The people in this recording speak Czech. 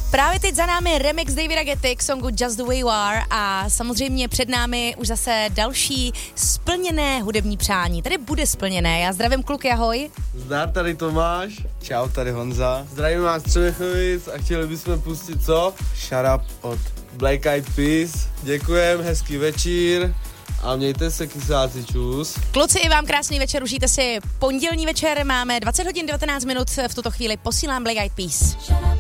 Právě teď za námi remix Davida Getty k songu Just the Way You Are a samozřejmě před námi už zase další splněné hudební přání. Tady bude splněné. Já zdravím kluky, ahoj. Zdar, tady Tomáš. Čau, tady Honza. Zdravím vás z Třemechovic a chtěli bychom pustit co? Shut Up od Black Eyed Peas. Děkujem, hezký večír a mějte se, kysáci, čus. Kluci, i vám krásný večer, užijte si pondělní večer, máme 20 hodin 19 minut, v tuto chvíli posílám Black Eyed Peas.